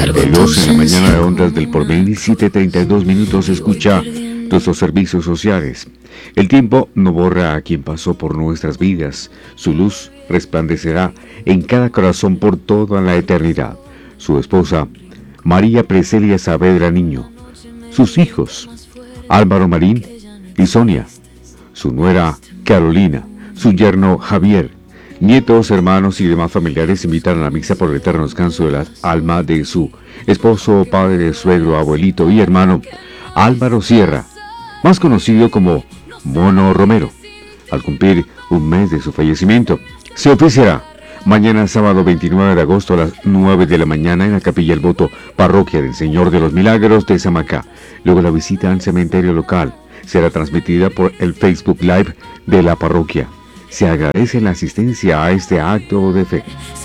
7:32 en la mañana de Ondas del Porvenir, 7:32 escucha nuestros servicios sociales. El tiempo no borra a quien pasó por nuestras vidas. Su luz resplandecerá en cada corazón por toda la eternidad. Su esposa, María Preselia Saavedra Niño. Sus hijos, Álvaro Marín y Sonia. Su nuera, Carolina. Su yerno, Javier. Nietos, hermanos y demás familiares invitan a la misa por el eterno descanso de la alma de su esposo, padre, suegro, abuelito y hermano, Álvaro Sierra, más conocido como Mono Romero, al cumplir un mes de su fallecimiento. Se oficiará mañana sábado 29 de agosto a las 9 de la mañana en la Capilla El Voto, Parroquia del Señor de los Milagros de Samacá. Luego la visita al cementerio local será transmitida por el Facebook Live de la parroquia. Se agradece la asistencia a este acto de fe.